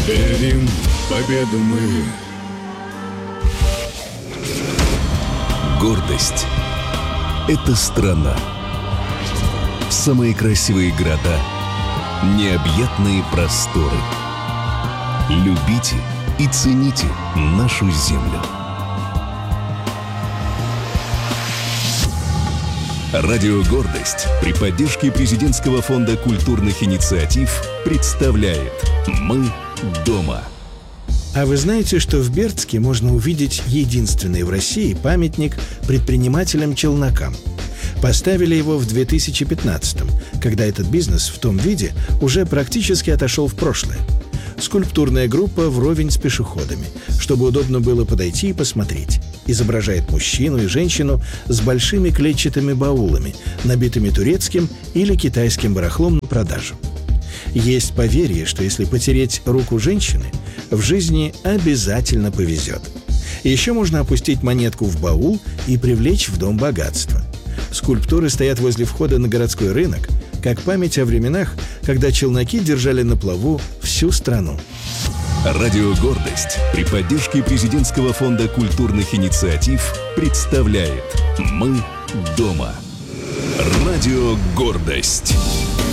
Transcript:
Верим в победу мы. Гордость — это страна. Самые красивые города, необъятные просторы. Любите и цените нашу землю. Радио «Гордость» при поддержке Президентского фонда культурных инициатив представляет «Мы дома». А вы знаете, что в Бердске можно увидеть единственный в России памятник предпринимателям-челнокам? Поставили его в 2015-м, когда этот бизнес в том виде уже практически отошел в прошлое. Скульптурная группа вровень с пешеходами, чтобы удобно было подойти и посмотреть. Изображает мужчину и женщину с большими клетчатыми баулами, набитыми турецким или китайским барахлом на продажу. Есть поверье, что если потереть руку женщины, в жизни обязательно повезет. Еще можно опустить монетку в баул и привлечь в дом богатство. Скульптуры стоят возле входа на городской рынок, как память о временах, когда челноки держали на плаву всю страну. Радио «Гордость» при поддержке Президентского фонда культурных инициатив представляет «Мы дома». Радио «Гордость».